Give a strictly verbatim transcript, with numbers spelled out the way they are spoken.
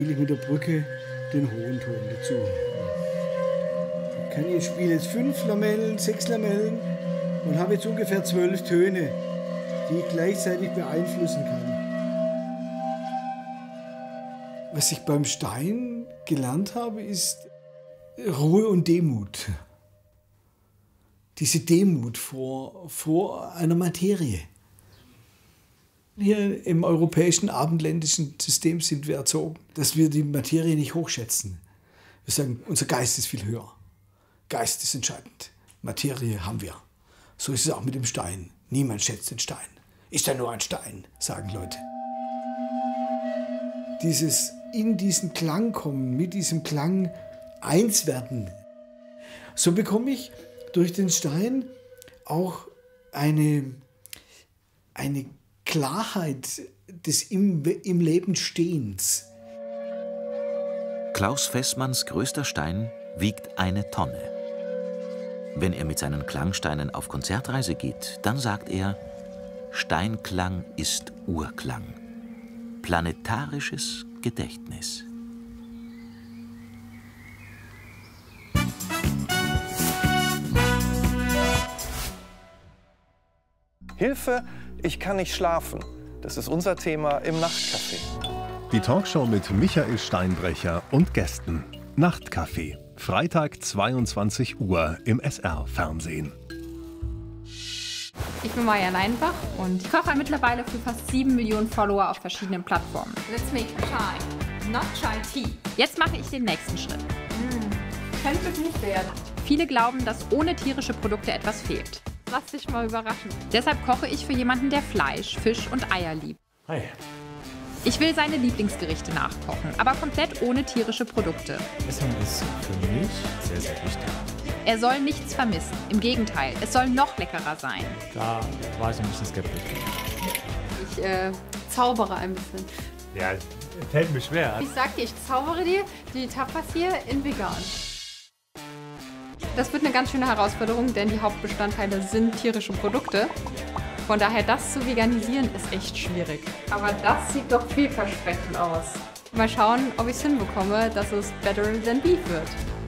spiele ich mit der Brücke den hohen Ton dazu. Ich spiele jetzt fünf Lamellen, sechs Lamellen und habe jetzt ungefähr zwölf Töne, die ich gleichzeitig beeinflussen kann. Was ich beim Stein gelernt habe, ist Ruhe und Demut. Diese Demut vor, vor einer Materie. Hier im europäischen abendländischen System sind wir erzogen, dass wir die Materie nicht hochschätzen. Wir sagen, unser Geist ist viel höher. Geist ist entscheidend. Materie haben wir. So ist es auch mit dem Stein. Niemand schätzt den Stein. Ist ja nur ein Stein, sagen Leute. Dieses in diesen Klang kommen, mit diesem Klang eins werden. So bekomme ich durch den Stein auch eine, eine Klarheit des im, im Leben Stehens. Klaus Fessmanns größter Stein wiegt eine Tonne. Wenn er mit seinen Klangsteinen auf Konzertreise geht, dann sagt er, Steinklang ist Urklang. Planetarisches Gedächtnis. Hilfe, ich kann nicht schlafen. Das ist unser Thema im Nachtcafé. Die Talkshow mit Michael Steinbrecher und Gästen. Nachtcafé. Freitag zweiundzwanzig Uhr im S R-Fernsehen. Ich bin Maja Leinbach und ich koche mittlerweile für fast sieben Millionen Follower auf verschiedenen Plattformen. Let's make chai, not chai tea. Jetzt mache ich den nächsten Schritt. Mm, könnte gut werden. Viele glauben, dass ohne tierische Produkte etwas fehlt. Lass dich mal überraschen. Deshalb koche ich für jemanden, der Fleisch, Fisch und Eier liebt. Hi. Ich will seine Lieblingsgerichte nachkochen, aber komplett ohne tierische Produkte. Essen ist für mich sehr, sehr wichtig. Er soll nichts vermissen. Im Gegenteil, es soll noch leckerer sein. Da war ich ein bisschen skeptisch. Ich äh, zaubere ein bisschen. Ja, fällt mir schwer. Ich sag dir, ich zaubere dir die Tapas hier in vegan. Das wird eine ganz schöne Herausforderung, denn die Hauptbestandteile sind tierische Produkte. Von daher, das zu veganisieren, ist echt schwierig. Aber das sieht doch vielversprechend aus. Mal schauen, ob ich es hinbekomme, dass es better than beef wird.